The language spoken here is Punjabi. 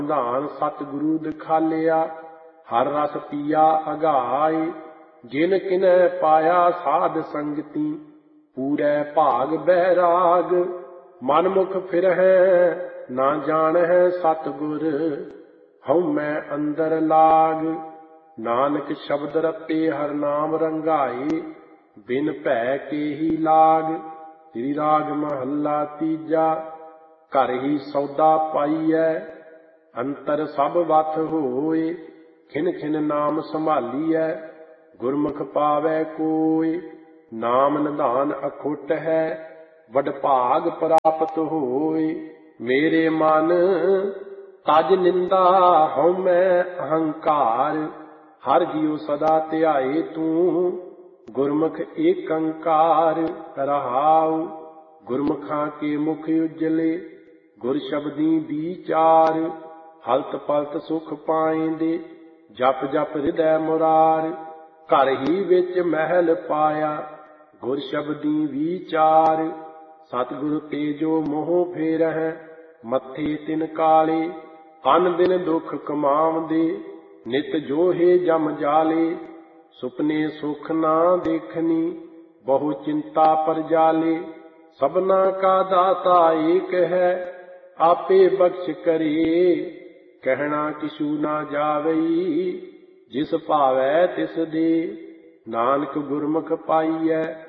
ਧਾਨ ਸਤਿਗੁਰੂ ਦਿਖਾਲਿਆ, ਹਰ ਰਸ ਪੀਆ ਅਗਾਏ। ਜਿਨ ਕਿਨੈ ਪਾਇਆ ਸਾਧ ਸੰਗਤੀ, ਪੂਰੈ ਭਾਗ ਬੈਰਾਗ। ਮਨਮੁਖ ਫਿਰਹਿ ਨਾ ਜਾਣਹਿ ਸਤਿਗੁਰ, ਹਉਮੈ ਅੰਦਰ ਲਾਗ। ਨਾਨਕ ਸ਼ਬਦ ਰਤੇ ਹਰ ਨਾਮ ਰੰਗਾਏ, ਬਿਨ ਭੈ ਕੇ ਹੀ ਲਾਗ। ਸ੍ਰੀ ਰਾਗ ਮਹੱਲਾ ਤੀਜਾ। ਘਰ ਹੀ ਸੌਦਾ ਪਾਈਐ, ਅੰਤਰ ਸਭ ਵਥ ਹੋਏ। ਖਿਨ ਖਿਨ ਨਾਮ ਸੰਭਾਲੀਐ, ਗੁਰਮੁਖ ਪਾਵੈ ਕੋਇ। ਨਾਮ ਨਿਧਾਨ ਅਖੁੱਟ ਹੈ, ਵਡਭਾਗ ਪ੍ਰਾਪਤ ਹੋਏ। ਮੇਰੇ ਮਨ ਤਜ ਨਿੰਦਾ ਹਉਮੈ ਅਹੰਕਾਰ, ਹਰ ਜੀਉ ਸਦਾ ਧਿਆਏ ਤੂੰ, ਗੁਰਮੁਖ ਏਕੰਕਾਰ। ਰਹਾਉ ਗੁਰਮੁਖਾਂ ਕੇ ਮੁਖ ਉਜਲੇ, ਗੁਰ ਸ਼ਬਦੀ ਵਿਚਾਰ। ਹਲਤ ਪਲਤ ਸੁਖ ਪਾਇਂਦੇ, ਜਪ ਜਪ ਹਿਰਦੈ ਮੁਰਾਰ। ਘਰ ਹੀ ਵਿੱਚ ਮਹਿਲ ਪਾਇਆ, ਗੁਰ ਸ਼ਬਦੀ ਵਿਚਾਰ। ਸਤਿਗੁਰ ਤੇ ਜੋ ਮੋਹ ਫੇਰਹਿ, ਮੱਥੇ ਤਿਨ ਕਾਲੇ। ਅਨ ਦਿਨ ਦੁਖ ਕਮਾਵਦੇ, ਨਿਤ ਜੋਹੇ ਜਮ ਜਾਲੇ। ਸੁਪਨੇ ਸੁਖ ਨਾ ਦੇਖਨੀ, ਬਹੁ ਚਿੰਤਾ ਪਰਜਾਲੇ। ਸਭਨਾ ਕਾ ਦਾਤਾ ਏਕ ਹੈ, ਆਪੇ ਬਖਸ਼ ਕਰੇ। ਕਹਿਣਾ ਕਿਛੂ ਨਾ ਜਾਵਈ, ਜਿਸ ਭਾਵੈ ਤਿਸ ਦੇ। ਨਾਨਕ ਗੁਰਮੁਖ ਪਾਈਐ,